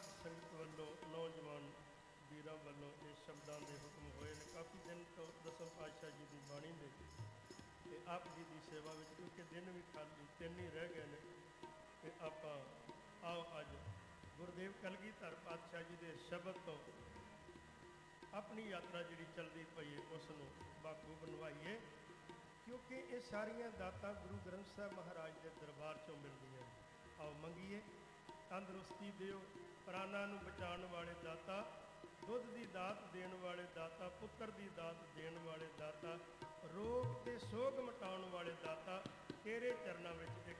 ਸਾਧ ਸੰਗਤ ਵੱਲੋਂ ਨੌਜਵਾਨ ਵੀਰਾਂ ਵੱਲੋਂ ਇਹ ਸ਼ਬਦਾਂ ਦੇ ਹੁਕਮ ਹੋਏ ਨੇ ਕਾਫੀ ਦਿਨ ਤੋਂ ਦਸਮ ਪਾਤਸ਼ਾਹ ਜੀ ਦੀ ਬਾਣੀ ਦੇ ਤੇ ਆਪ ਜੀ ਦੀ ਸੇਵਾ ਵਿੱਚ, ਕਿਉਂਕਿ ਦਿਨ ਵੀ ਖਾਲੀ 3 ਹੀ ਰਹਿ ਗਏ ਨੇ। ਤੇ ਆਪਾਂ ਆਓ ਅੱਜ ਗੁਰਦੇਵ ਕਲਗੀਧਰ ਪਾਤਸ਼ਾਹ ਜੀ ਦੇ ਸ਼ਬਦ ਤੋਂ ਆਪਣੀ ਯਾਤਰਾ ਜਿਹੜੀ ਚੱਲਦੀ ਪਈ ਹੈ ਉਸ ਨੂੰ ਬਾਖੂ ਬਣਵਾਈਏ, ਕਿਉਂਕਿ ਇਹ ਸਾਰੀਆਂ ਦਾਤਾਂ ਗੁਰੂ ਗ੍ਰੰਥ ਸਾਹਿਬ ਮਹਾਰਾਜ ਦੇ ਦਰਬਾਰ 'ਚੋਂ ਮਿਲਦੀਆਂ ਨੇ। ਆਓ ਮੰਗੀਏ। ਤੰਦਰੁਸਤੀ ਦਿਓ, ਪ੍ਰਾਣਾਂ ਨੂੰ ਬਚਾਉਣ ਵਾਲੇ ਦਾਤਾ, ਦੁੱਧ ਦੀ ਦਾਤ ਦੇਣ ਵਾਲੇ ਦਾਤਾ, ਪੁੱਤਰ ਦੀ ਦਾਤ ਦੇਣ ਵਾਲੇ ਦਾਤਾ, ਰੋਗ ਤੇ ਸੋਗ ਮਿਟਾਉਣ ਵਾਲੇ ਦਾਤਾ, ਤੇਰੇ ਚਰਨਾਂ ਵਿੱਚ ਇੱਕ